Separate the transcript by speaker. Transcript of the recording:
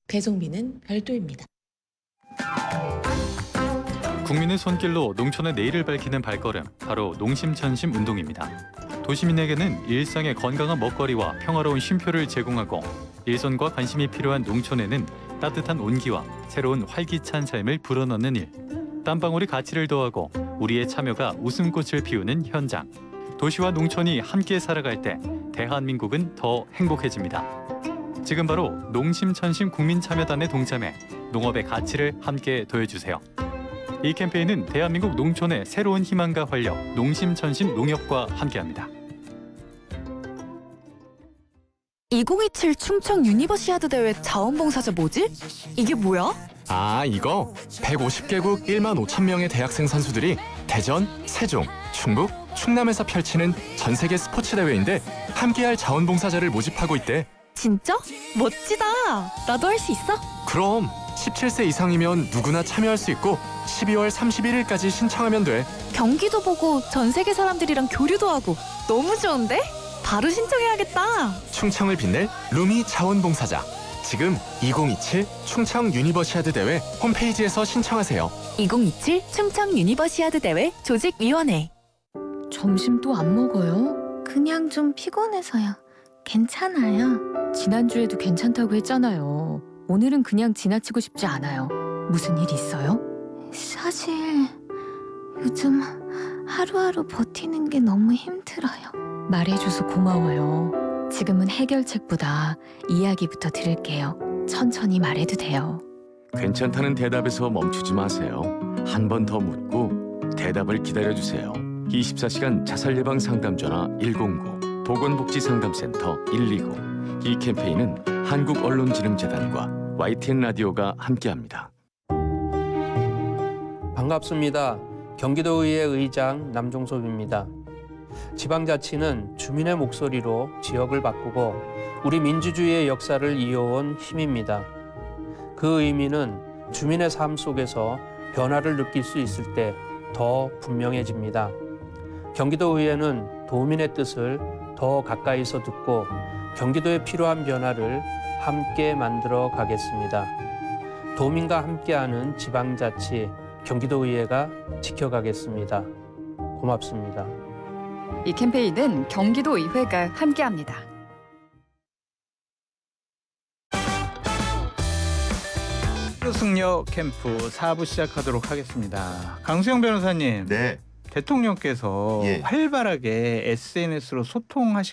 Speaker 1: 배송비는 별도입니다.
Speaker 2: 국민의 손길로 농촌의 내일을 밝히는 발걸음, 바로 농심천심 운동입니다. 도시민에게는 일상의 건강한 먹거리와 평화로운 쉼표를 제공하고 일손과 관심이 필요한 농촌에는 따뜻한 온기와 새로운 활기찬 삶을 불어넣는 일, 땀방울이 가치를 더하고 우리의 참여가 웃음꽃을 피우는 현장. 도시와 농촌이 함께 살아갈 때 대한민국은 더 행복해집니다. 지금 바로 농심천심 국민참여단에 동참해 농업의 가치를 함께 더해주세요. 이 캠페인은 대한민국 농촌의 새로운 희망과 활력, 농심천심 농협과 함께합니다.
Speaker 3: 2027 충청 유니버시아드 대회 자원봉사자 뭐지? 이게 뭐야?
Speaker 4: 아, 이거 150개국 1만 5천 명의 대학생 선수들이 대전, 세종, 충북, 충남에서 펼치는 전 세계 스포츠 대회인데 함께할 자원봉사자를 모집하고 있대.
Speaker 3: 진짜? 멋지다. 나도 할 수 있어?
Speaker 4: 그럼 17세 이상이면 누구나 참여할 수 있고 12월 31일까지 신청하면 돼.
Speaker 3: 경기도 보고 전 세계 사람들이랑 교류도 하고 너무 좋은데? 바로 신청해야겠다.
Speaker 4: 충청을 빛낼 루미 자원봉사자. 지금 2027 충청 유니버시아드 대회 홈페이지에서 신청하세요.
Speaker 3: 2027 충청 유니버시아드 대회 조직위원회. 점심 또 안 먹어요?
Speaker 5: 그냥 좀 피곤해서요. 괜찮아요.
Speaker 3: 지난주에도 괜찮다고 했잖아요. 오늘은 그냥 지나치고 싶지 않아요. 무슨 일 있어요?
Speaker 5: 사실 요즘 하루하루 버티는 게 너무 힘들어요.
Speaker 3: 말해줘서 고마워요. 지금은 해결책보다 이야기부터 들을게요. 천천히 말해도 돼요.
Speaker 6: 괜찮다는 대답에서 멈추지 마세요. 한 번 더 묻고 대답을 기다려주세요. 24시간 자살예방 상담전화 109, 보건복지상담센터 129. 이 캠페인은 한국언론진흥재단과 YTN 라디오가 함께합니다.
Speaker 7: 반갑습니다. 경기도의회 의장 남종섭입니다. 지방자치는 주민의 목소리로 지역을 바꾸고 우리 민주주의의 역사를 이어온 힘입니다. 그 의미는 주민의 삶 속에서 변화를 느낄 수 있을 때 더 분명해집니다. 경기도의회는 도민의 뜻을 더 가까이서 듣고 경기도에 필요한 변화를 함께 만들어 가겠습니다. 도민과 함께하는 지방자치 경기도의회가 지켜가겠습니다. 고맙습니다.
Speaker 8: 이 캠페인은 경기도의회가 함께합니다.
Speaker 9: 승려 캠프 4부 시작하도록 하겠습니다. 강수영 변호사님,
Speaker 10: 네.
Speaker 9: 대통령께서
Speaker 10: 예.
Speaker 9: 활발하게 SNS로 소통하시